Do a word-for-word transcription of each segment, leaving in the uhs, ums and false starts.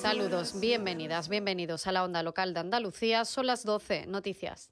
Saludos, bienvenidas, bienvenidos a la Onda Local de Andalucía. Son las doce, noticias.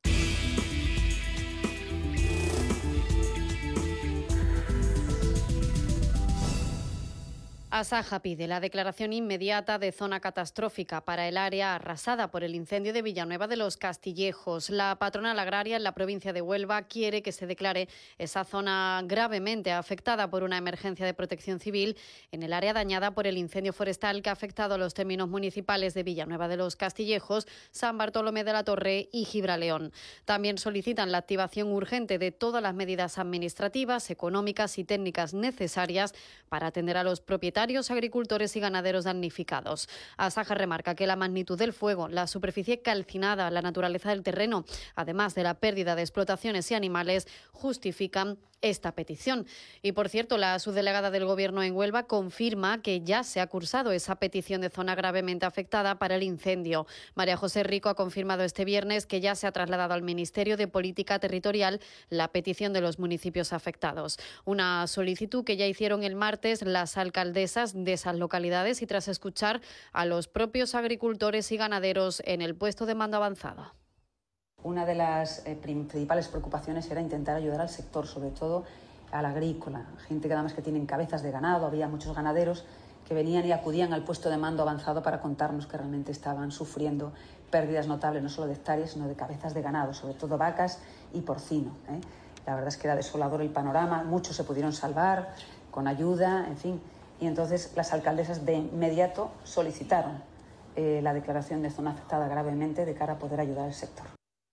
Asaja pide la declaración inmediata de zona catastrófica para el área arrasada por el incendio de Villanueva de los Castillejos. La patronal agraria en la provincia de Huelva quiere que se declare esa zona gravemente afectada por una emergencia de protección civil en el área dañada por el incendio forestal que ha afectado a los términos municipales de Villanueva de los Castillejos, San Bartolomé de la Torre y Gibraleón. También solicitan la activación urgente de todas las medidas administrativas, económicas y técnicas necesarias para atender a los propietarios, agricultores y ganaderos damnificados. Asaja remarca que la magnitud del fuego, la superficie calcinada, la naturaleza del terreno, además de la pérdida de explotaciones y animales, justifican esta petición. Y por cierto, la subdelegada del Gobierno en Huelva confirma que ya se ha cursado esa petición de zona gravemente afectada para el incendio. María José Rico ha confirmado este viernes que ya se ha trasladado al Ministerio de Política Territorial la petición de los municipios afectados. Una solicitud que ya hicieron el martes las alcaldesas de esas localidades y tras escuchar a los propios agricultores y ganaderos en el puesto de mando avanzado. Una de las eh, principales preocupaciones era intentar ayudar al sector, sobre todo al agrícola, gente que además que tienen cabezas de ganado, había muchos ganaderos que venían y acudían al puesto de mando avanzado para contarnos que realmente estaban sufriendo pérdidas notables, no solo de hectáreas, sino de cabezas de ganado, sobre todo vacas y porcino, ¿eh? La verdad es que era desolador el panorama, muchos se pudieron salvar con ayuda, en fin, y entonces las alcaldesas de inmediato solicitaron eh, la declaración de zona afectada gravemente de cara a poder ayudar al sector.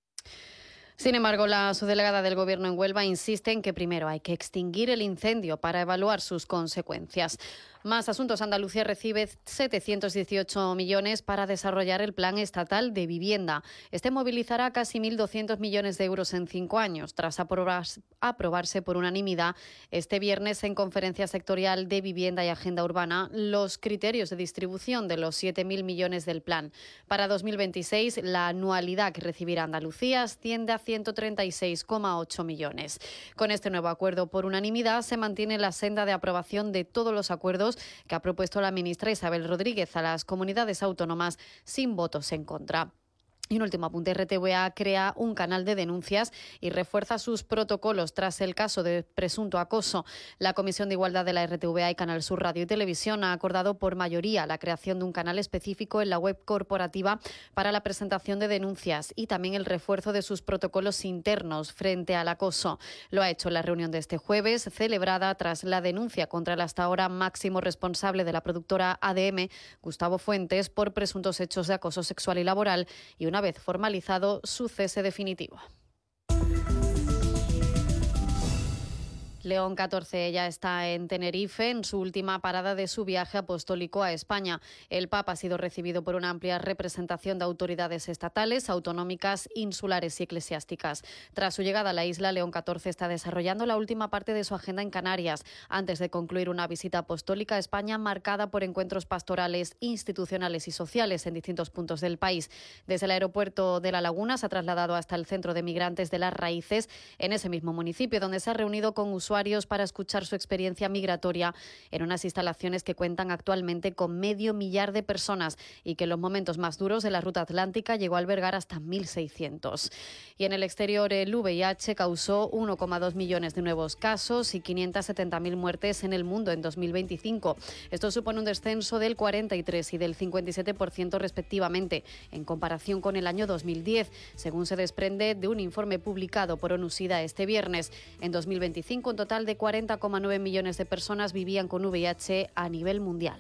Sin embargo, la subdelegada del Gobierno en Huelva insiste en que primero hay que extinguir el incendio para evaluar sus consecuencias. Más asuntos. Andalucía recibe setecientos dieciocho millones para desarrollar el Plan Estatal de Vivienda. Este movilizará casi mil doscientos millones de euros en cinco años, tras aprobarse, aprobarse por unanimidad este viernes en Conferencia Sectorial de Vivienda y Agenda Urbana los criterios de distribución de los siete mil millones del plan. Para dos mil veintiséis, la anualidad que recibirá Andalucía asciende a ciento treinta y seis coma ocho millones. Con este nuevo acuerdo por unanimidad se mantiene la senda de aprobación de todos los acuerdos que ha propuesto la ministra Isabel Rodríguez a las comunidades autónomas sin votos en contra. Y un último apunte, R T V A crea un canal de denuncias y refuerza sus protocolos tras el caso de presunto acoso. La Comisión de Igualdad de la R T V A y Canal Sur Radio y Televisión ha acordado por mayoría la creación de un canal específico en la web corporativa para la presentación de denuncias y también el refuerzo de sus protocolos internos frente al acoso. Lo ha hecho en la reunión de este jueves, celebrada tras la denuncia contra el hasta ahora máximo responsable de la productora A D M, Gustavo Fuentes, por presuntos hechos de acoso sexual y laboral y una vez formalizado su cese definitivo. León catorce ya está en Tenerife en su última parada de su viaje apostólico a España. El Papa ha sido recibido por una amplia representación de autoridades estatales, autonómicas, insulares y eclesiásticas. Tras su llegada a la isla, León catorce está desarrollando la última parte de su agenda en Canarias, antes de concluir una visita apostólica a España marcada por encuentros pastorales, institucionales y sociales en distintos puntos del país. Desde el aeropuerto de La Laguna se ha trasladado hasta el centro de migrantes de Las Raíces, en ese mismo municipio, donde se ha reunido con usuarios para escuchar su experiencia migratoria en unas instalaciones que cuentan actualmente con medio millar de personas y que en los momentos más duros de la ruta atlántica llegó a albergar hasta mil seiscientos. Y en el exterior, el V I H causó uno coma dos millones de nuevos casos y quinientas setenta mil muertes en el mundo en dos mil veinticinco. Esto supone un descenso del cuarenta y tres y del cincuenta y siete por ciento respectivamente, en comparación con el año dos mil diez, según se desprende de un informe publicado por ONU-SIDA este viernes. En dos mil veinticinco, un total de cuarenta coma nueve millones de personas vivían con V I H a nivel mundial.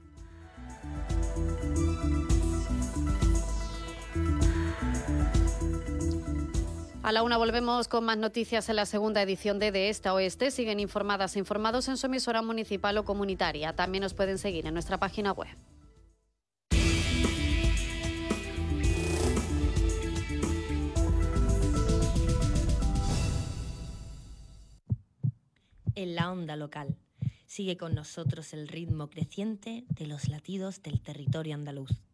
A la una volvemos con más noticias en la segunda edición de De Esta Oeste. Siguen informadas e informados en su emisora municipal o comunitaria. También nos pueden seguir en nuestra página web. En la onda local. Sigue con nosotros el ritmo creciente de los latidos del territorio andaluz.